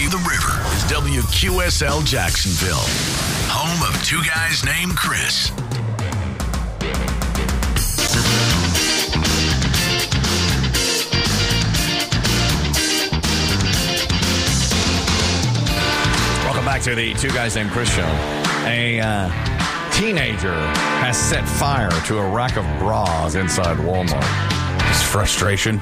the river is WQSL Jacksonville, home of two guys named Chris. Welcome back to the Two Guys Named Chris show. A teenager has set fire to a rack of bras inside Walmart. It's frustration.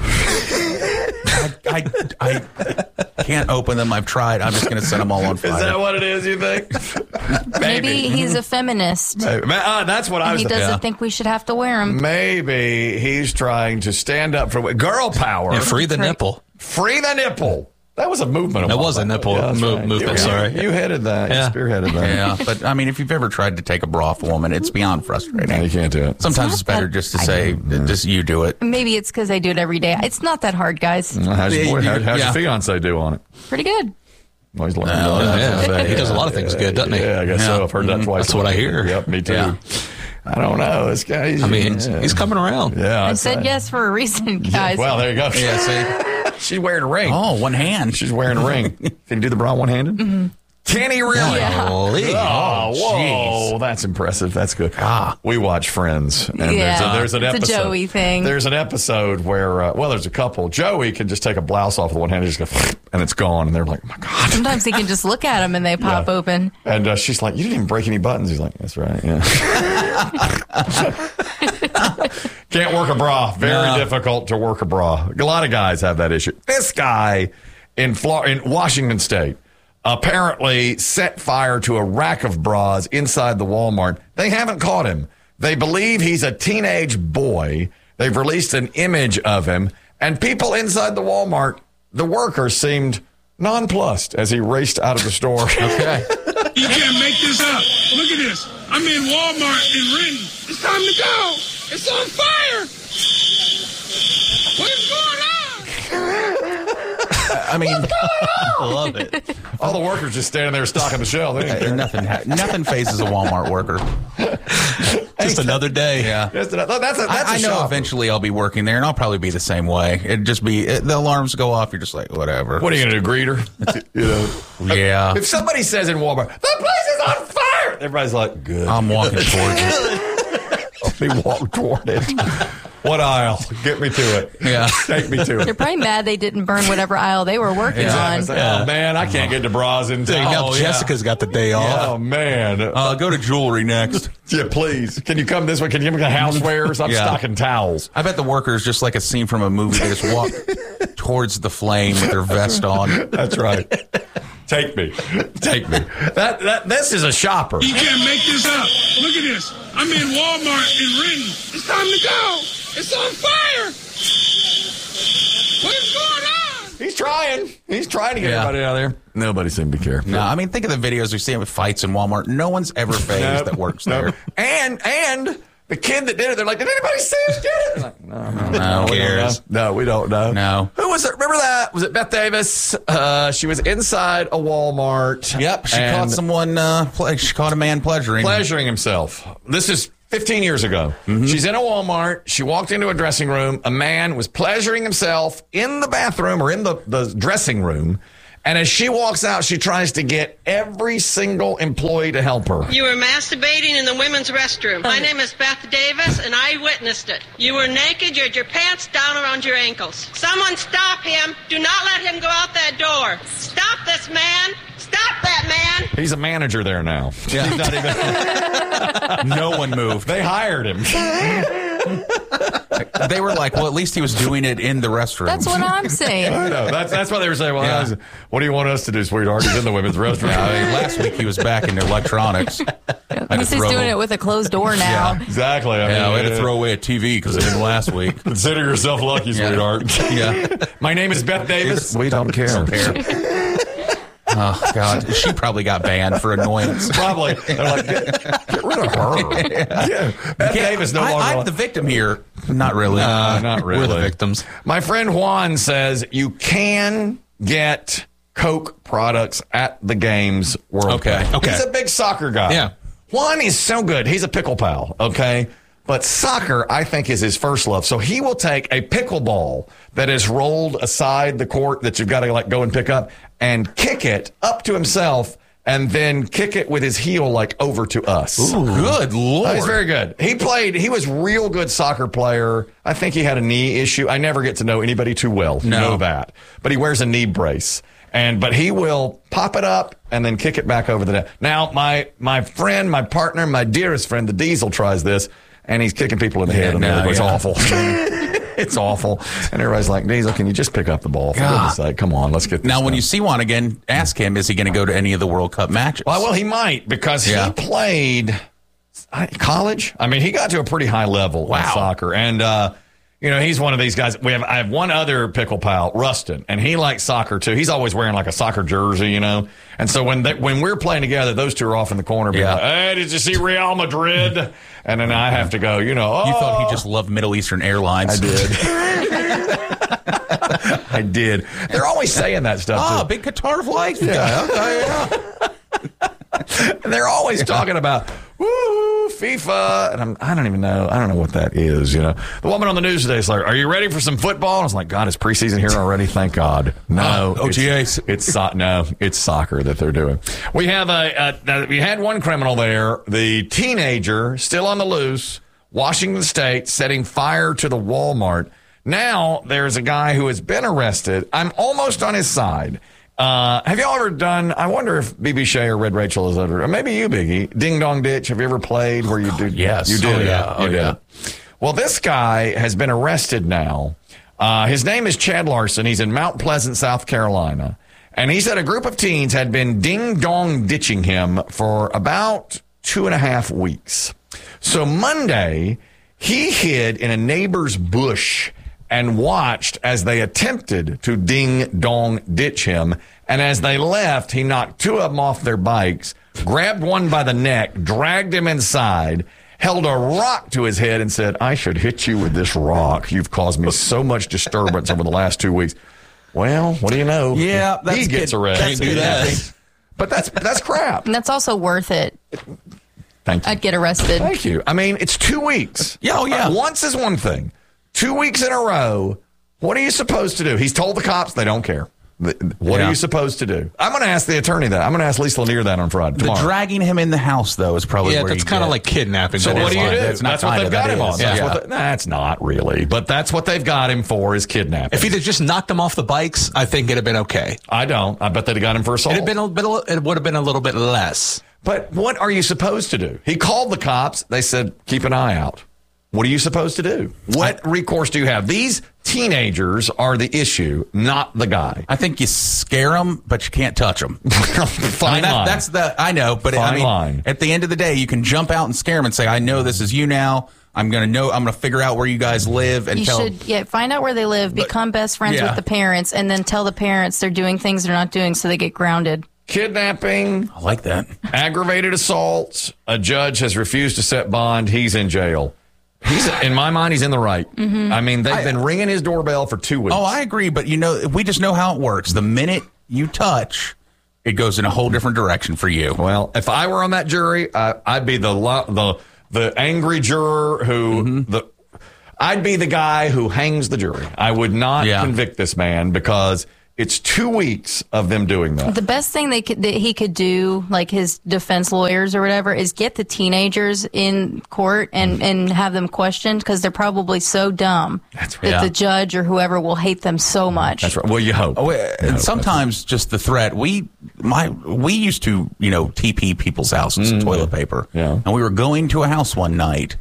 I can't open them. I've tried. I'm just going to set them all on fire. Is that what it is, you think? Maybe he's a feminist. That's what I was He thinking. doesn't think we should have to wear them. Maybe he's trying to stand up for girl power. Yeah, free the nipple. Free the nipple. That was a movement. That was a nipple movement, sorry. You headed that. Yeah. You spearheaded that. Yeah, but I mean, if you've ever tried to take a bra off a woman, it's beyond frustrating. No, you can't do it. Sometimes it's better just to say, just you do it. Maybe it's because I do it every day. It's not that hard, guys. How's your Yeah. fiance do on it? Pretty good. Well, he's He does a lot of things good, doesn't he? Yeah, I guess so. Yeah. I've heard that twice. That's what I hear. Yep, me too. Yeah. I don't know. This guy. He's coming around. Yeah, I said yes for a reason, guys. Well, there you go. Yeah, see? She's wearing a ring. Oh, one hand. She's wearing a ring. Can you do the bra one-handed? Mm-hmm. Can he really? Yeah. Holy. Oh, whoa. jeez. That's impressive. That's good. We watch Friends. And Yeah. there's an It's a episode. Joey thing. There's an episode where, there's a couple. Joey can just take a blouse off with one hand and just go, and it's gone. And they're like, oh, my God. Sometimes he can just look at them and they pop Yeah. open. And she's like, you didn't even break any buttons. He's like, that's right. Yeah. Can't work a bra. Very difficult to work a bra. A lot of guys have that issue. This guy in Washington State apparently set fire to a rack of bras inside the Walmart. They haven't caught him. They believe he's a teenage boy. They've released an image of him. And people inside the Walmart, the workers, seemed nonplussed as he raced out of the store. Okay. You can't make this up. Look at this. I'm in Walmart in Renton. It's time to go. It's on fire. What is going on? I mean, I love it. All the workers just standing there stocking the shelf. They didn't care. nothing phases a Walmart worker. Just another day. Yeah. That's a I know shop. eventually I'll be working there, and I'll probably be the same way. It'd just be, the alarms go off, you're just like, whatever. What are you going to do, greet her? You know? Yeah. If somebody says in Walmart, the place is on fire, everybody's like, good. I'm walking towards it. Let me walk toward it. What aisle? Get me to it. Yeah. Take me to They're it. probably mad they didn't burn whatever aisle they were working on. It's like, oh, man, I can't get the bras in Dang, time. now Jessica's got the day off. Oh, man. Go to jewelry next. Yeah, please. Can you come this way? Can you give me housewares? I'm Yeah. stocking towels. I bet the workers, just like a scene from a movie, they just walk towards the flame with their vest on. That's right. Take me. Take me. This is a shopper. You can't make this up. Look at this. I'm in Walmart in Renton. It's time to go. It's on fire. What is going on? He's trying. He's trying to get Yeah. everybody out of there. Nobody seemed to care. No, I mean, think of the videos we see with fights in Walmart. No one's ever phased that works there. And the kid that did it, they're like, did anybody see us do it? They're like, no, No, we don't cares. know. No, we don't know. No. Who was it? Remember that? Was it Beth Davis? She was inside a Walmart. Yep, she and caught someone. She caught a man pleasuring himself. This is 15 years ago. She's in a Walmart. She walked into a dressing room. A man was pleasuring himself in the bathroom or in the dressing room. And as she walks out, she tries to get every single employee to help her. You were masturbating in the women's restroom. My name is Beth Davis, and I witnessed it. You were naked. You had your pants down around your ankles. Someone stop him. Do not let him go out that door. Stop this man. Stop that man. He's a manager there now. Yeah. He's not even. No one moved. They hired him. They were like, well, at least he was doing it in the restroom. That's what I'm saying. I know. That's why they were saying, well, Yeah. what do you want us to do, sweetheart? He's in the women's restroom. Yeah, I mean, last week he was back in electronics. At least he's doing it with a closed door now. Exactly. I Yeah, we had mean, to throw away a TV because it didn't last week. Consider yourself lucky, Yeah. sweetheart. Yeah. My name is Beth Davis. We don't care. Don't care. Oh, God. She probably got banned for annoyance. Probably. They're like, get rid of her. Yeah. Beth Davis no longer. I'm the victim here. Not really. Not really. We're the victims. My friend Juan says you can get Coke products at the games World Okay. Cup. Okay. He's a big soccer guy. Yeah. Juan is so good. He's a pickle pal, okay? But soccer, I think, is his first love. So he will take a pickleball that is rolled aside the court that you've got to like go and pick up and kick it up to himself and then kick it with his heel like over to us. Ooh, good Lord. He's very good. He was real good soccer player. I think he had a knee issue. I never get to know anybody too well. No. Know that. But he wears a knee brace. But he will pop it up and then kick it back over the net. Now, my friend, my partner, my dearest friend, the Diesel tries this, and he's kicking people in the head, and everybody's awful. It's awful. And everybody's like, Diesel, can you just pick up the ball? For goodness sake, come on, let's get this Now, when done. you see Juan again, ask him, is he going to go to any of the World Cup matches? Well, he might, because he played college. I mean, he got to a pretty high level in soccer. And, he's one of these guys. I have one other pickle pal, Rustin, and he likes soccer too. He's always wearing like a soccer jersey, And so when we're playing together, those two are off in the corner being like, hey, did you see Real Madrid? And then I have to go, You thought he just loved Middle Eastern Airlines. I did. I did. They're always saying that stuff too. Big Qatar flights. Yeah. And they're always talking about, woo, FIFA. And I don't even know. I don't know what that is, The woman on the news today is like, are you ready for some football? And I was like, God, is preseason here already? Thank God. No. OTAs. It's soccer that they're doing. We have we had one criminal there, the teenager still on the loose, Washington State, setting fire to the Walmart. Now there's a guy who has been arrested. I'm almost on his side. Have y'all ever done, I wonder if BB Shea or Red Rachel has ever, or maybe you, Biggie, Ding Dong Ditch. Have you ever played where you do? Yes. You did. Oh, yeah. Well, this guy has been arrested now. His name is Chad Larson. He's in Mount Pleasant, South Carolina. And he said a group of teens had been ding dong ditching him for about 2.5 weeks. So Monday, he hid in a neighbor's bush and watched as they attempted to ding-dong ditch him. And as they left, he knocked 2 of them off their bikes, grabbed one by the neck, dragged him inside, held a rock to his head, and said, I should hit you with this rock. You've caused me so much disturbance over the last 2 weeks. Well, what do you know? Yeah, he gets arrested. Can't do that. But that's crap. And that's also worth it. Thank you. I'd get arrested. Thank you. I mean, it's 2 weeks. Yeah. Once is one thing. 2 weeks in a row, what are you supposed to do? He's told the cops they don't care. What are you supposed to do? I'm going to ask the attorney that. I'm going to ask Lisa Lanier that on Friday. The dragging him in the house, though, is probably where that's kind of like kidnapping. So what do you do? That's what they've got him on. Yeah. That's not really, but that's what they've got him for is kidnapping. If he'd have just knocked them off the bikes, I think it'd have been okay. I don't. I bet they'd have got him for assault. It would have been a little bit less. But what are you supposed to do? He called the cops. They said, keep an eye out. What are you supposed to do? What recourse do you have? These teenagers are the issue, not the guy. I think you scare them, but you can't touch them. Fine line. That's I know, but line. At the end of the day, you can jump out and scare them and say, I know this is you now. I'm going to figure out where you guys live and You should find out where they live, become best friends with the parents, and then tell the parents they're doing things they're not doing so they get grounded. Kidnapping. I like that. Aggravated assaults. A judge has refused to set bond. He's in jail. In my mind, he's in the right. Mm-hmm. I mean, they've been ringing his doorbell for 2 weeks. Oh, I agree. But, we just know how it works. The minute you touch, it goes in a whole different direction for you. Well, if I were on that jury, I'd be the angry juror who I'd be the guy who hangs the jury. I would not convict this man because it's 2 weeks of them doing that. The best thing that he could do, like his defense lawyers or whatever, is get the teenagers in court and have them questioned because they're probably so dumb that the judge or whoever will hate them so much. That's right. Well, you hope. And sometimes just the threat. We used to, TP people's houses with toilet paper. Yeah. And we were going to a house one night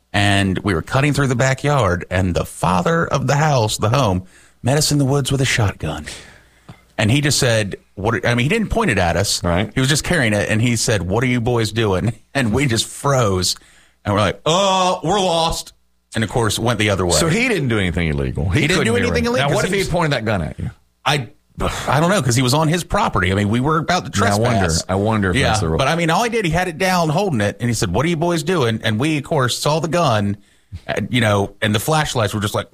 and we were cutting through the backyard and the father of the house, the home, met us in the woods with a shotgun. And he just said, he didn't point it at us. Right. He was just carrying it. And he said, what are you boys doing? And we just froze. And we're like, oh, we're lost. And, of course, went the other way. So he didn't do anything illegal. He didn't do anything illegal. Now, what if he pointed that gun at you? I don't know, because he was on his property. I mean, we were about to trespass. I wonder if that's the rule. But, all I did, he had it down holding it. And he said, what are you boys doing? And we, of course, saw the gun. And the flashlights were just like,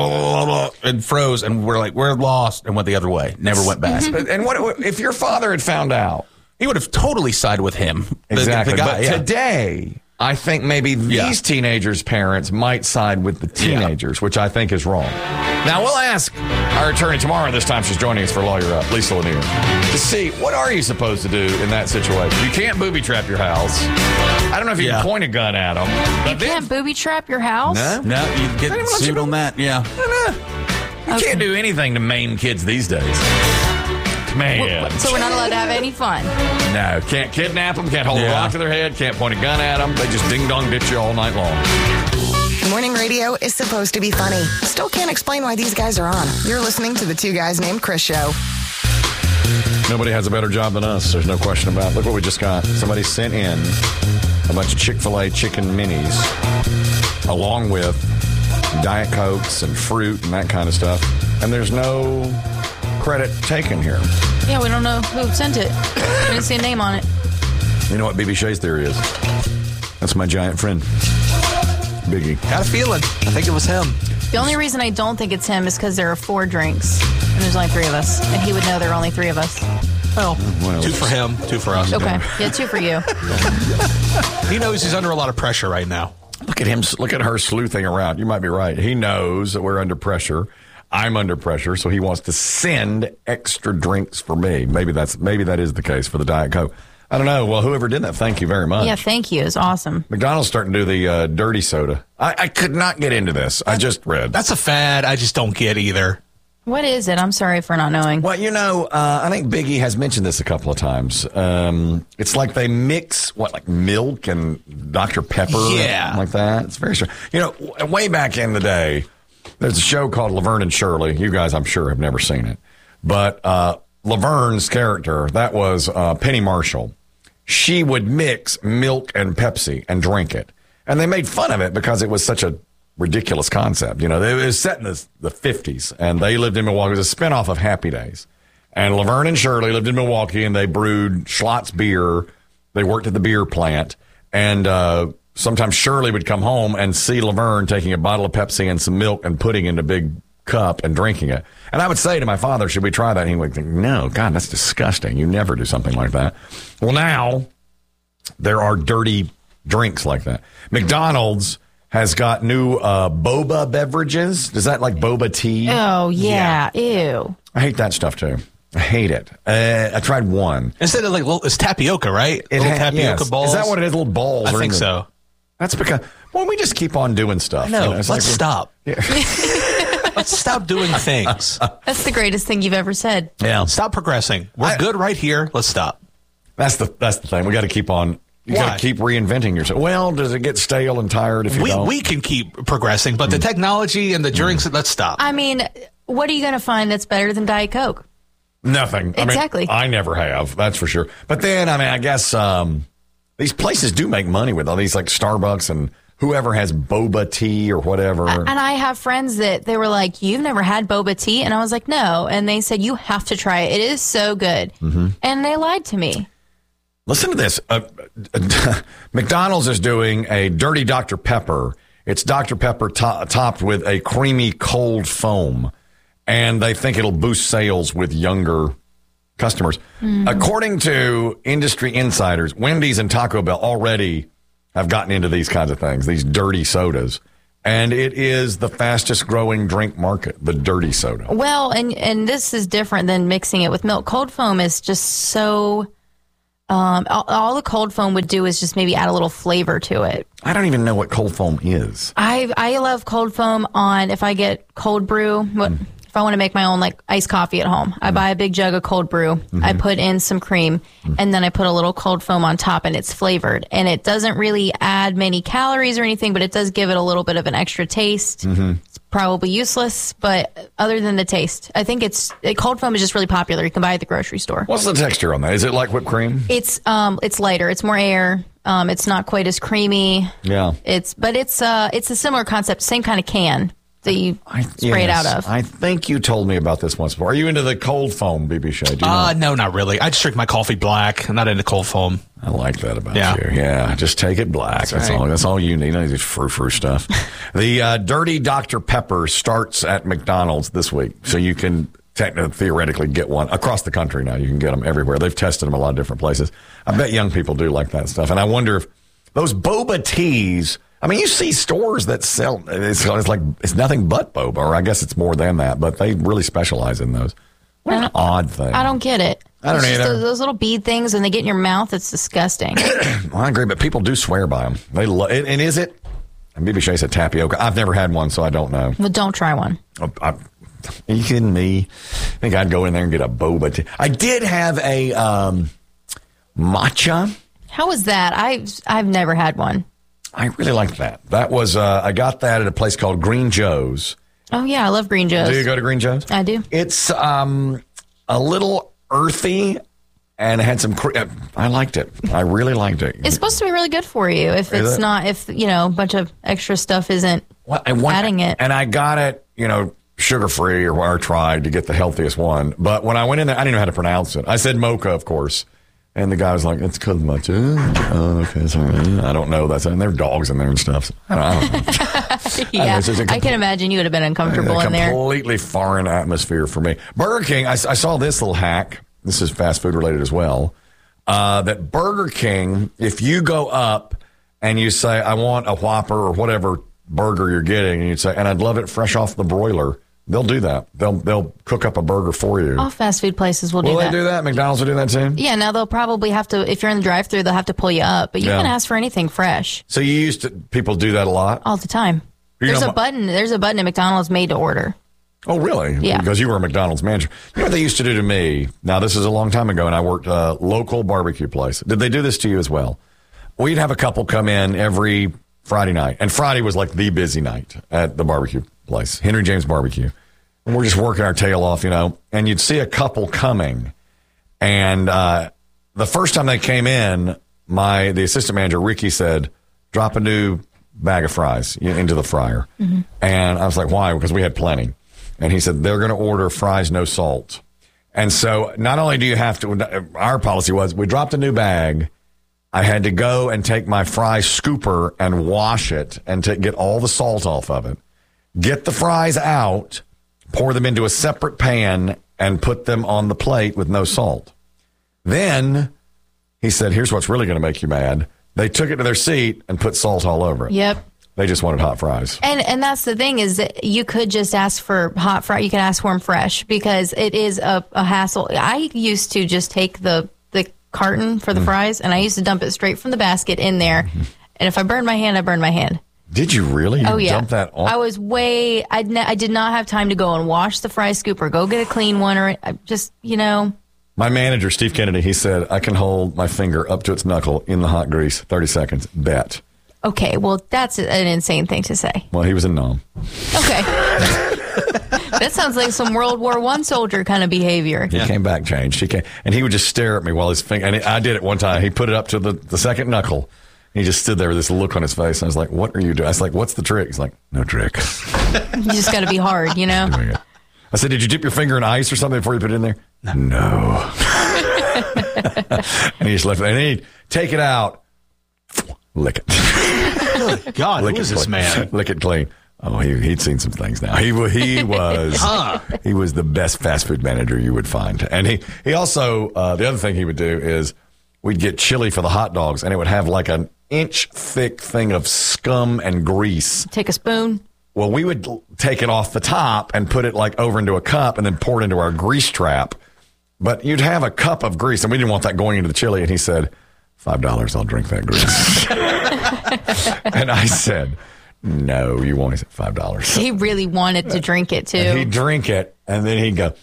and froze, and we're like, we're lost, and went the other way. Never went back. And what if your father had found out? He would have totally sided with him. Exactly. The guy, but today, I think maybe these teenagers' parents might side with the teenagers, which I think is wrong. Now, we'll ask our attorney tomorrow, this time she's joining us for Lawyer Up, Lisa Lanier, to see what are you supposed to do in that situation. You can't booby trap your house. I don't know if you can point a gun at them. But you can't booby trap your house? No, you get sued on that, You can't do anything to maim kids these days. Man. So we're not allowed to have any fun? No, can't kidnap them, can't hold a rock to their head, can't point a gun at them. They just ding-dong ditch you all night long. Morning radio is supposed to be funny. Still can't explain why these guys are on. You're listening to the Two Guys Named Chris show. Nobody has a better job than us. There's no question about it. Look what we just got. Somebody sent in a bunch of Chick-fil-A chicken minis along with Diet Cokes and fruit and that kind of stuff. And there's no credit taken here. Yeah, we don't know who sent it. We didn't see a name on it. You know what BB Shea's theory is? That's my giant friend, Biggie. Got a feeling. I think it was him. The only reason I don't think it's him is because there are 4 drinks, and there's only 3 of us, and he would know there are only 3 of us. Well, 2 for him, 2 for us. Okay, yeah, 2 for you. He knows he's under a lot of pressure right now. Look at him. Look at her sleuthing around. You might be right. He knows that we're under pressure. I'm under pressure, so he wants to send extra drinks for me. Maybe that is the case for the Diet Coke. I don't know. Well, whoever did that, thank you very much. Yeah, thank you. It's awesome. McDonald's starting to do the dirty soda. I could not get into this. I just read. That's a fad I just don't get either. What is it? I'm sorry for not knowing. Well, I think Biggie has mentioned this a couple of times. It's like they mix, like milk and Dr. Pepper? Yeah. Like that. It's very strange. Way back in the day, there's a show called Laverne and Shirley. You guys, I'm sure, have never seen it. But Laverne's character, that was Penny Marshall. She would mix milk and Pepsi and drink it. And they made fun of it because it was such a ridiculous concept. It was set in the 50s, and they lived in Milwaukee. It was a spinoff of Happy Days. And Laverne and Shirley lived in Milwaukee, and they brewed Schlotz beer. They worked at the beer plant. And sometimes Shirley would come home and see Laverne taking a bottle of Pepsi and some milk and putting it in a big cup and drinking it. And I would say to my father, should we try that? And he would think, no, God, that's disgusting. You never do something like that. Well, now there are dirty drinks like that. McDonald's has got new boba beverages. Is that like boba tea? Oh, yeah. Ew. I hate that stuff, too. I hate it. I tried one. Instead of it's tapioca, right? Tapioca balls. Is that what it is? Little balls? I think so. That's because, we just keep on doing stuff. No, let's stop. Yeah. Let's stop doing things. That's the greatest thing you've ever said. Yeah. Stop progressing. We're good right here. Let's stop. That's the thing. We got to keep on. You got to keep reinventing yourself. Well, does it get stale and tired if you don't? We can keep progressing, but the technology and the drinks, let's stop. I mean, what are you going to find that's better than Diet Coke? Nothing. Exactly. I never have. That's for sure. But then, I guess these places do make money with all these, like Starbucks and whoever has boba tea or whatever. And I have friends that they were like, you've never had boba tea? And I was like, no. And they said, you have to try it. It is so good. Mm-hmm. And they lied to me. Listen to this. McDonald's is doing a dirty Dr. Pepper. It's Dr. Pepper topped with a creamy cold foam. And they think it'll boost sales with younger customers. Mm. According to industry insiders, Wendy's and Taco Bell already have gotten into these kinds of things, these dirty sodas. And it is the fastest growing drink market, the dirty soda. Well, and this is different than mixing it with milk. Cold foam is just so... all the cold foam would do is just maybe add a little flavor to it. I don't even know what cold foam is. I love cold foam on if I get cold brew. If I want to make my own like iced coffee at home, I buy a big jug of cold brew. Mm-hmm. I put in some cream, and then I put a little cold foam on top, and it's flavored. And it doesn't really add many calories or anything, but it does give it a little bit of an extra taste. Mm-hmm. It's probably useless, but other than the taste, I think cold foam is just really popular. You can buy it at the grocery store. What's the texture on that? Is it like whipped cream? It's lighter. It's more air. It's not quite as creamy. Yeah. It's a similar concept, same kind of can that you spray it out of. I think you told me about this once before. Are you into the cold foam, BB Shea? No, not really. I just drink my coffee black. I'm not into cold foam. I like that about you. Yeah, just take it black. That's all you need. None of this frou-frou stuff. The Dirty Dr. Pepper starts at McDonald's this week, so you can theoretically get one across the country now. You can get them everywhere. They've tested them a lot of different places. I bet young people do like that stuff, and I wonder if those boba teas. I mean, you see stores that sell it's nothing but boba, or I guess it's more than that, but they really specialize in those. What an odd thing. I don't get it. I don't either. Those little bead things, and they get in your mouth. It's disgusting. Well, I agree, but people do swear by them. They love it. And is it? And BB Shea said tapioca. I've never had one, so I don't know. Well, don't try one. Are you kidding me? I think I'd go in there and get a boba tea. I did have a matcha. How was that? I've never had one. I really liked that. That was I got that at a place called Green Joe's. Oh yeah, I love Green Joe's. Do you go to Green Joe's? I do. It's a little earthy and it had some. I liked it. I really liked it. It's supposed to be really good for you. If it's not, if a bunch of extra stuff isn't adding it. And I got it, sugar free, or I tried to get the healthiest one. But when I went in there, I didn't know how to pronounce it. I said mocha, of course. And the guy was like, it's called matcha. Oh, okay, sorry. I don't know. And there are dogs in there and stuff. So I don't know. Yeah, I can imagine you would have been uncomfortable in there. Completely foreign atmosphere for me. Burger King, I saw this little hack. This is fast food related as well. That Burger King, if you go up and you say, I want a Whopper or whatever burger you're getting, and you say, and I'd love it fresh off the broiler, they'll do that. They'll cook up a burger for you. All fast food places will do that. Will they do that? McDonald's will do that too? Yeah, now they'll probably have to, if you're in the drive-thru, they'll have to pull you up. But you can ask for anything fresh. So people do that a lot? All the time. There's a button at McDonald's made to order. Oh, really? Yeah. Because you were a McDonald's manager. You know what they used to do to me? Now, this is a long time ago, and I worked a local barbecue place. Did they do this to you as well? We'd have a couple come in every Friday night. And Friday was like the busy night at the barbecue place, Henry James Barbecue. And we're just working our tail off, and you'd see a couple coming. And the first time they came in, the assistant manager, Ricky, said, drop a new bag of fries into the fryer. Mm-hmm. And I was like, why? Because we had plenty. And he said, they're going to order fries, no salt. And so not only do you have to, our policy was, we dropped a new bag. I had to go and take my fry scooper and wash it and get all the salt off of it. Get the fries out, pour them into a separate pan, and put them on the plate with no salt. Then he said, here's what's really going to make you mad. They took it to their seat and put salt all over it. Yep. They just wanted hot fries. And that's the thing, is that you could just ask for hot fries. You can ask for them fresh, because it is a hassle. I used to just take the carton for the fries, and I used to dump it straight from the basket in there. Mm-hmm. And if I burned my hand, I burned my hand. Did you really? Oh, yeah. Dump that on? I did not have time to go and wash the fry scooper, go get a clean one, or just, My manager, Steve Kennedy, he said, I can hold my finger up to its knuckle in the hot grease, 30 seconds, bet. Okay, well, that's an insane thing to say. Well, he was a nom. Okay. That sounds like some World War I soldier kind of behavior. He came back changed. And he would just stare at me while his finger, and I did it one time. He put it up to the second knuckle. He just stood there with this look on his face. And I was like, what are you doing? I was like, what's the trick? He's like, no trick. You just got to be hard, I said, did you dip your finger in ice or something before you put it in there? No. And he just left it. And he'd take it out, lick it. Oh, God, who is this man? Lick it clean. Oh, he'd seen some things now. He was he was the best fast food manager you would find. And he also, the other thing he would do is we'd get chili for the hot dogs, and it would have like an inch thick thing of scum and grease. Take a spoon. Well, we would take it off the top and put it like over into a cup and then pour it into our grease trap. But you'd have a cup of grease, and we didn't want that going into the chili. And he said, $5, I'll drink that grease. And I said, no, you won't. He said, $5. He really wanted to drink it, too. And he'd drink it, and then he'd go,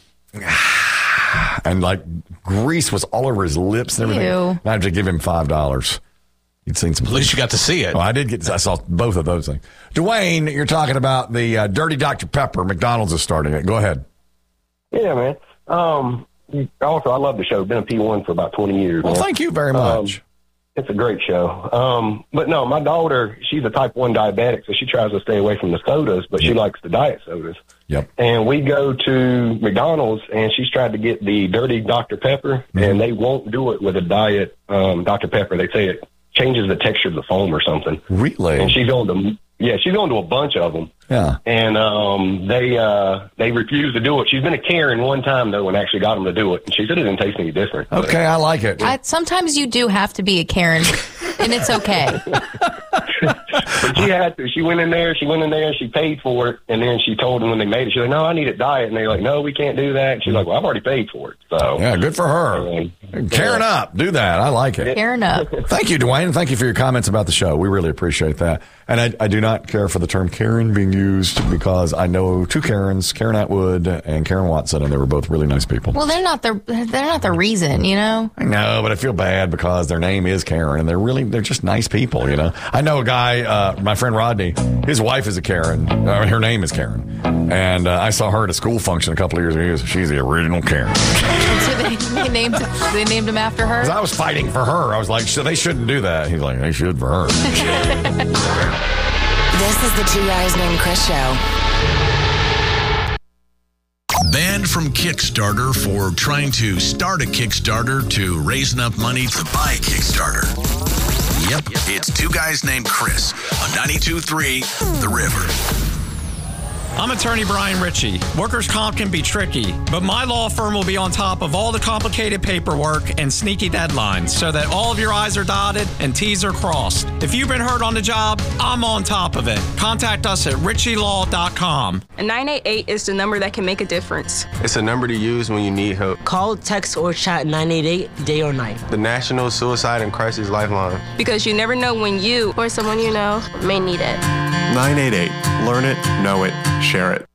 and like grease was all over his lips and everything. Ew. And I had to give him $5. You'd seen some. At least you got to see it. Oh, I saw both of those things. Dwayne, you're talking about the Dirty Dr. Pepper. McDonald's is starting it. Go ahead. Yeah, man. Also, I love the show. Been a P1 for about 20 years. Well, man. Thank you very much. It's a great show. But no, my daughter, she's a type 1 diabetic, so she tries to stay away from the sodas, but she likes the diet sodas. Yep. And we go to McDonald's, and she's tried to get the Dirty Dr. Pepper, and they won't do it with a diet Dr. Pepper. They say it changes the texture of the foam or something. Really? And she's going to a bunch of them. Yeah. And they refuse to do it. She's been a Karen one time, though, and actually got them to do it. And she said it didn't taste any different. Okay, I like it. Sometimes you do have to be a Karen. and it's okay. But she had to. She went in there, and she paid for it, and then she told them when they made it, she's like, no, I need it diet. And they're like, no, we can't do that. And she's like, well, I've already paid for it. So yeah, good for her. Karen up. Do that. I like it. Karen up. Thank you, Dwayne. Thank you for your comments about the show. We really appreciate that. And I do not care for the term Karen being used because I know two Karens, Karen Atwood and Karen Watson, and they were both really nice people. Well, they're not the reason, you know? I know, but I feel bad because their name is Karen, and they're just nice people, you know? I know a guy, my friend Rodney, his wife is a Karen. Her name is Karen. And I saw her at a school function a couple of years ago. She's the original Karen. So they named him after her? 'Cause I was fighting for her. I was like, so they shouldn't do that. He's like, they should for her. This is the Two Guys Named Chris show. Banned from Kickstarter for trying to start a Kickstarter to raise enough money to buy a Kickstarter. Yep, it's Two Guys Named Chris on 92.3 The River. I'm attorney Brian Ritchie. Workers' comp can be tricky, but my law firm will be on top of all the complicated paperwork and sneaky deadlines so that all of your I's are dotted and T's are crossed. If you've been hurt on the job, I'm on top of it. Contact us at ritchielaw.com. And 988 is the number that can make a difference. It's a number to use when you need help. Call, text, or chat 988 day or night. The National Suicide and Crisis Lifeline. Because you never know when you or someone you know may need it. 988. Learn it, know it, share it.